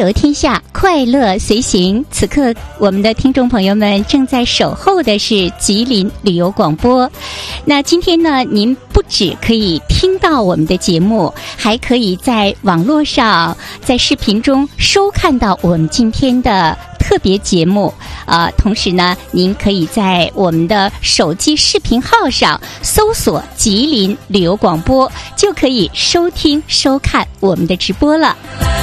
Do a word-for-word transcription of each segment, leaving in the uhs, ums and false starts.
游天下，快乐随行。此刻我们的听众朋友们正在守候的是吉林旅游广播。那今天呢，您不只可以听到我们的节目，还可以在网络上在视频中收看到我们今天的特别节目。呃，同时呢，您可以在我们的手机视频号上搜索吉林旅游广播，就可以收听收看我们的直播了。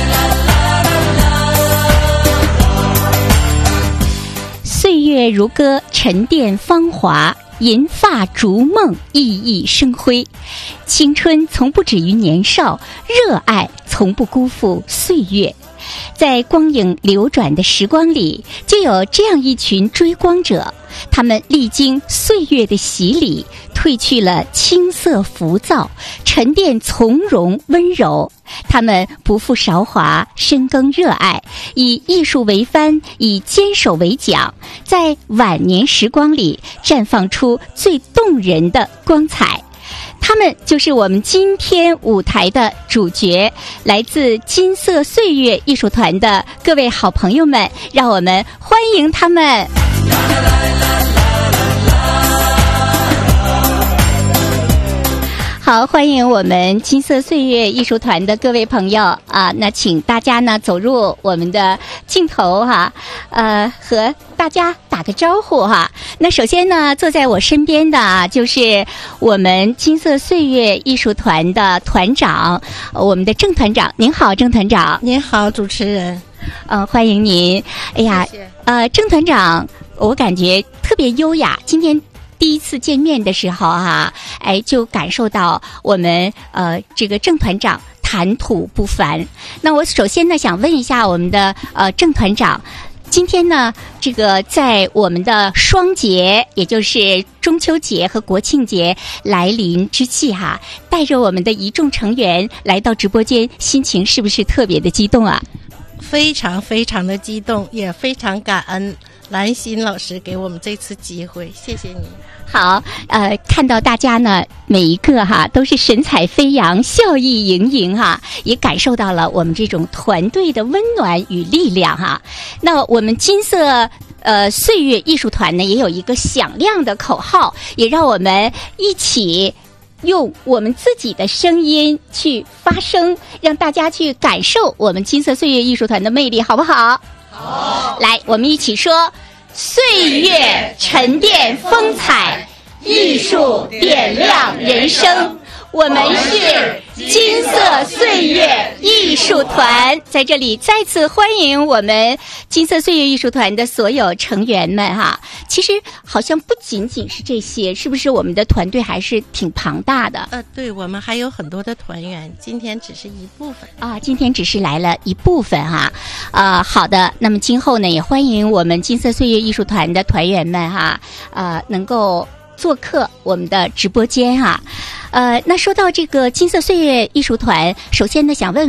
岁月如歌，沉淀芳华，银发逐梦，熠熠生辉。青春从不止于年少，热爱从不辜负岁月。在光影流转的时光里，就有这样一群追光者，他们历经岁月的洗礼，褪去了青涩浮躁，沉淀从容温柔。他们不负韶华，深耕热爱，以艺术为帆，以坚守为桨，在晚年时光里绽放出最动人的光彩。他们就是我们今天舞台的主角，来自金色岁月艺术团的各位好朋友们，让我们欢迎他们。好，欢迎我们金色岁月艺术团的各位朋友啊！那请大家呢走入我们的镜头哈，呃，和大家打个招呼哈。那首先呢，坐在我身边的啊，就是我们金色岁月艺术团的团长，我们的郑团长。您好，郑团长。 您好，主持人。 嗯、呃，欢迎您。哎呀， 谢谢。 呃，郑团长，我感觉特别优雅。今天第一次见面的时候啊，哎，就感受到我们呃这个郑团长谈吐不凡。那我首先呢，想问一下我们的呃郑团长，今天呢，这个在我们的双节，也就是中秋节和国庆节来临之际哈，带着我们的一众成员来到直播间，心情是不是特别的激动啊？ 非常非常的激动，也非常感恩兰心老师给我们这次机会，谢谢你。 好，呃，看到大家呢，每一个哈都是神采飞扬、笑意盈盈哈，也感受到了我们这种团队的温暖与力量哈。那我们金色呃岁月艺术团呢，也有一个响亮的口号，也让我们一起用我们自己的声音去发声，让大家去感受我们金色岁月艺术团的魅力，好不好？好。来，我们一起说：岁月沉淀风采，艺术点亮人生。我们是金色岁月艺术团，在这里再次欢迎我们金色岁月艺术团的所有成员们哈。其实好像不仅仅是这些，是不是我们的团队还是挺庞大的？ 呃，对，我们还有很多的团员，今天只是一部分啊，今天只是来了一部分哈。呃，好的，那么今后呢，也欢迎我们金色岁月艺术团的团员们哈，呃，能够做客我们的直播间哈。呃，那说到这个金色岁月艺术团，首先呢，想问